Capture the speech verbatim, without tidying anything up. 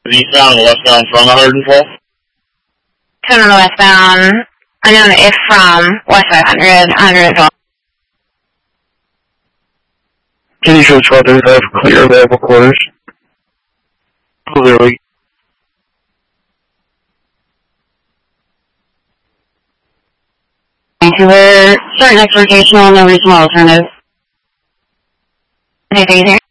Eastbound and westbound from one hundred twelve? Turn on the westbound. I'm on the if from west five hundred, one hundred twelve. Can you show twelve thirty-five clear available quarters? Clearly. Vancouver, start next rotational, no reasonable alternative. Anything there?